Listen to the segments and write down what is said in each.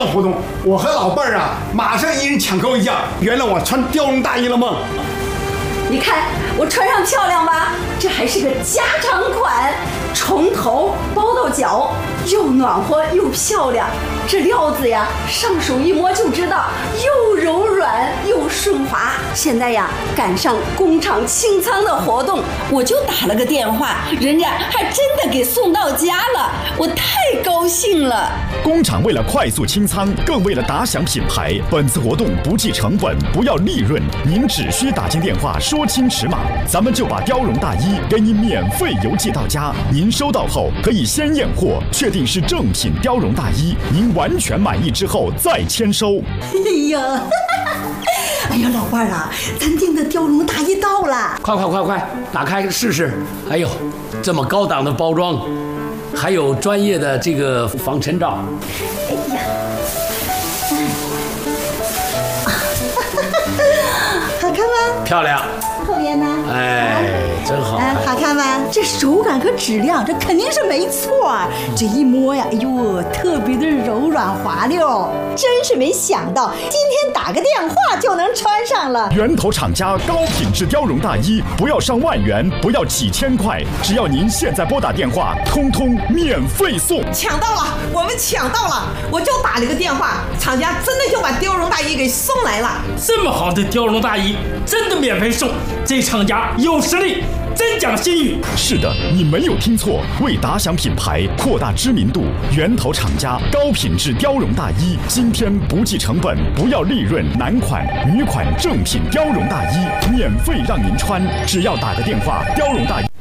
活动，我和老伴儿啊，马上一人抢购一件。原来我穿貂绒大衣了吗？ 你看我穿上漂亮吧？这还是个加长款，从头包到脚，又暖和又漂亮。这料子呀，上手一摸就知道，又柔软又顺滑。现在呀，赶上工厂清仓的活动，我就打了个电话，人家还真的给送到家了，我太高兴了。 工厂为了快速清仓，更为了打响品牌，本次活动不计成本，不要利润，您只需打进电话说清尺码，咱们就把貂绒大衣给你免费邮寄到家。您收到后可以先验货，确定是正品貂绒大衣，您完全满意之后再签收。 哎呀，哎呀，老伴儿啊，咱订的貂绒大衣到了， 快，打开试试。哎呦，这么高档的包装，还有专业的这个防尘罩。 哎呀，好看吗？ 漂亮。 后边呢？ 哎，真好。 好看吗？这手感和质量，这肯定是没错。这一摸呀，哎呦，特别的柔软滑溜，真是没想到，今天打个电话就能穿上了。 源头厂家高品质貂绒大衣，不要上万元，不要几千块，只要您现在拨打电话，通通免费送。 抢到了，我们抢到了！我就打了个电话，厂家真的就把貂绒大衣给送来了。 这么好的貂绒大衣，真的免费送，这厂家有实力，真讲信誉。 是的，你没有听错，为打响品牌，扩大知名度，源头厂家高品质貂绒大衣，今天不计成本，不要利润，男款、女款正品貂绒大衣免费让您穿，只要打个电话，貂绒大衣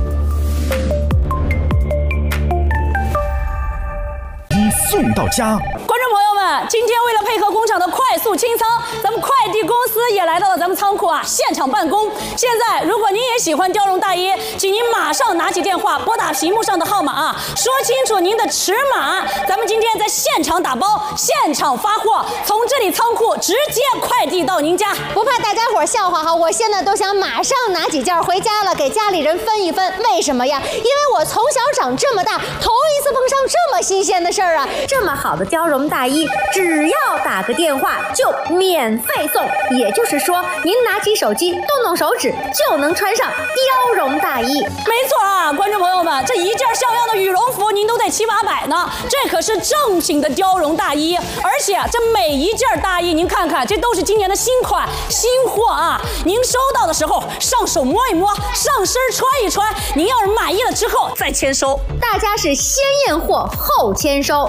送到家。 观众朋友们，今天为了配合工厂的快速清仓，咱们快递公司也来到了咱们仓库啊，现场办公。现在，如果您也喜欢貂绒大衣，请您马上拿起电话，拨打屏幕上的号码啊，说清楚您的尺码。咱们今天在现场打包，现场发货，从这里仓库直接快递到您家。 不怕大家伙笑话哈，我现在都想马上拿几件回家了，给家里人分一分。为什么呀？因为我从小长这么大，头一次碰上这么新鲜的事儿啊！这么好的貂绒大衣，只要打个电话就免费送，也就是说，您拿起手机，动动手指就能穿上貂绒大衣。 没错啊，观众朋友们，这一件像样的羽绒服您都得700、800呢，这可是正品的貂绒大衣，而且这每一件大衣您看看，这都是今年的新款新货啊！您收到的时候上手摸一摸，上身穿一穿，您要是满意了之后再签收。 大家是先验货后签收。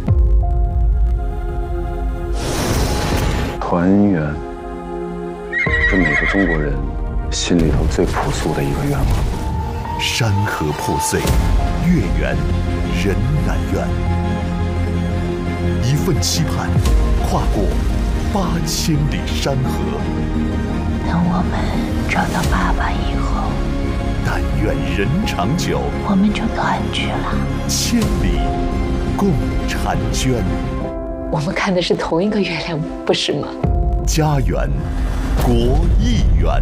团圆是每个中国人心里头最朴素的一个愿望。 山河破碎，月圆人难圆。一份期盼，跨过8000里山河。 等我们找到爸爸以后， 但愿人长久， 我们就团聚了。 千里共婵娟。 我们看的是同一个月亮，不是吗？ 家园，国艺园。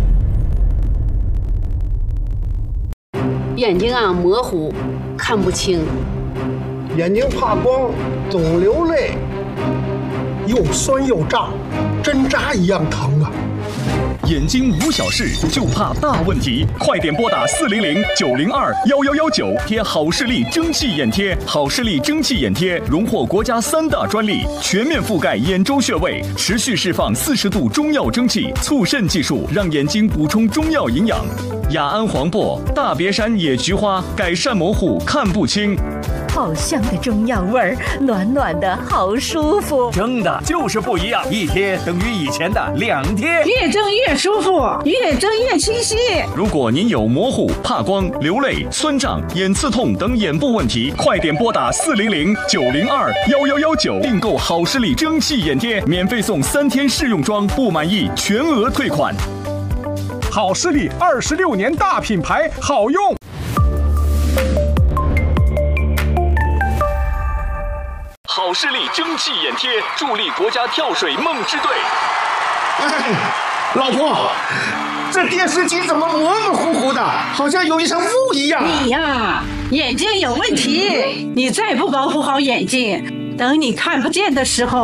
眼睛啊模糊，看不清， 眼睛怕光，总流泪，又酸又胀，针扎一样疼啊！ 眼睛无小事，就怕大问题。快点拨打400-902-1119，贴好视力蒸汽眼贴。好视力蒸汽眼贴荣获国家3大专利，全面覆盖眼周穴位，持续释放40度中药蒸汽，促肾技术，让眼睛补充中药营养。雅安黄柏、大别山野菊花，改善模糊看不清。 好香的中药味儿，暖暖的好舒服。 蒸的就是不一样，一贴等于以前的2贴， 越蒸越舒服，越蒸越清晰。 如果您有模糊、怕光、流泪、酸胀、眼刺痛等眼部问题，快点拨打400-902-1119，订购好视力蒸汽眼贴，免费送3天试用装，不满意全额退款。 好视力26年大品牌，好用。 好视力蒸汽眼贴，助力国家跳水梦之队。 老婆，这电视机怎么模模糊糊的，好像有一层雾一样？ 你呀，眼睛有问题，你再不保护好眼睛，等你看不见的时候，